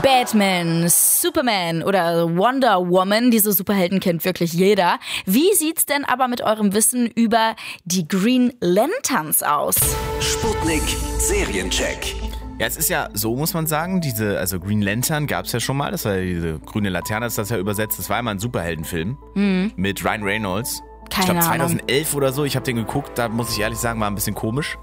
Batman, Superman oder Wonder Woman, diese Superhelden kennt wirklich jeder. Wie sieht's denn aber mit eurem Wissen über die Green Lanterns aus? Sputnik Seriencheck. Ja, es ist ja so, muss man sagen, also Green Lantern gab es ja schon mal, das war ja diese grüne Laterne, ist das ja übersetzt, das war ja mal ein Superheldenfilm mit Ryan Reynolds. Ich glaube 2011 oder so, ich habe den geguckt, da muss ich ehrlich sagen, war ein bisschen komisch.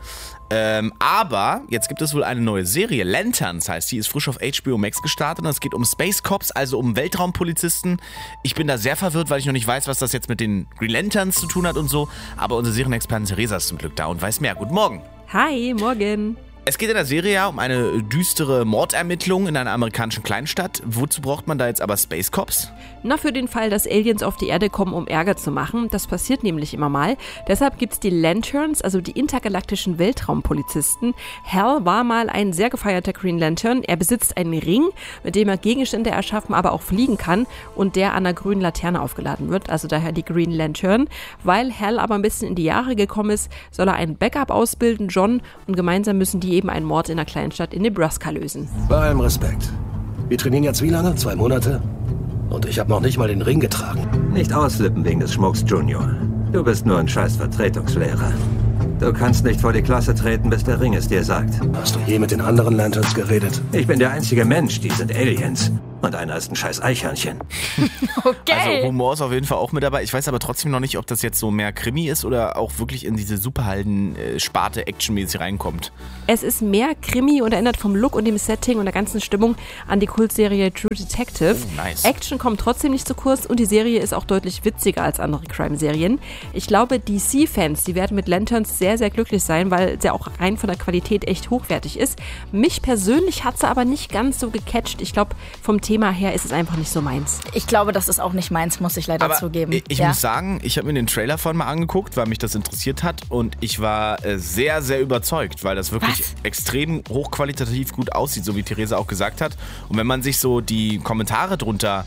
Aber jetzt gibt es wohl eine neue Serie, Lanterns heißt die, ist frisch auf HBO Max gestartet und es geht um Space Cops, also um Weltraumpolizisten. Ich bin da sehr verwirrt, weil ich noch nicht weiß, was das jetzt mit den Green Lanterns zu tun hat und so, aber unsere Serienexpertin Theresa ist zum Glück da und weiß mehr. Guten Morgen. Hi, morgen. Es geht in der Serie ja um eine düstere Mordermittlung in einer amerikanischen Kleinstadt. Wozu braucht man da jetzt aber Space Cops? Na, für den Fall, dass Aliens auf die Erde kommen, um Ärger zu machen. Das passiert nämlich immer mal. Deshalb gibt's die Lanterns, also die intergalaktischen Weltraumpolizisten. Hal war mal ein sehr gefeierter Green Lantern. Er besitzt einen Ring, mit dem er Gegenstände erschaffen, aber auch fliegen kann und der an einer grünen Laterne aufgeladen wird. Also daher die Green Lantern. Weil Hal aber ein bisschen in die Jahre gekommen ist, soll er einen Backup ausbilden, John, und gemeinsam müssen die eben einen Mord in einer Kleinstadt in Nebraska lösen. Bei allem Respekt. Wir trainieren jetzt wie lange? 2 Monate? Und ich habe noch nicht mal den Ring getragen. Nicht ausflippen wegen des Schmucks, Junior. Du bist nur ein scheiß Vertretungslehrer. Du kannst nicht vor die Klasse treten, bis der Ring es dir sagt. Hast du je mit den anderen Lanterns geredet? Ich bin der einzige Mensch, die sind Aliens. Und einer ist ein scheiß Eichhörnchen. Okay. Also Humor ist auf jeden Fall auch mit dabei. Ich weiß aber trotzdem noch nicht, ob das jetzt so mehr Krimi ist oder auch wirklich in diese Superhelden-Sparte actionmäßig reinkommt. Es ist mehr Krimi und erinnert vom Look und dem Setting und der ganzen Stimmung an die Kultserie True Detective. Oh, nice. Action kommt trotzdem nicht zu kurz und die Serie ist auch deutlich witziger als andere Crime-Serien. Ich glaube, DC-Fans, die werden mit Lanterns sehr, sehr glücklich sein, weil sie auch rein von der Qualität echt hochwertig ist. Mich persönlich hat sie aber nicht ganz so gecatcht. Ich glaube, vom Thema her ist es einfach nicht so meins. Ich glaube, das ist auch nicht meins, muss ich leider zugeben. Ich muss sagen, ich habe mir den Trailer von mal angeguckt, weil mich das interessiert hat und ich war sehr, sehr überzeugt, weil das wirklich extrem hochqualitativ gut aussieht, so wie Theresa auch gesagt hat. Und wenn man sich so die Kommentare drunter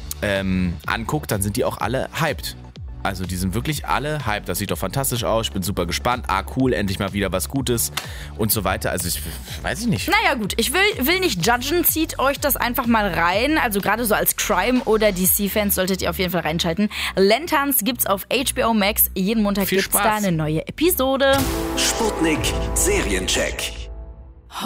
anguckt, dann sind die auch alle hyped. Also die sind wirklich alle hyped. Das sieht doch fantastisch aus. Ich bin super gespannt. Cool, endlich mal wieder was Gutes und so weiter. Also weiß ich nicht. Naja gut, ich will nicht judgen. Zieht euch das einfach mal rein. Also gerade so als Crime- oder DC-Fans solltet ihr auf jeden Fall reinschalten. Lanterns gibt's auf HBO Max. Jeden Montag Viel gibt's Spaß. da eine neue Episode. Sputnik Seriencheck.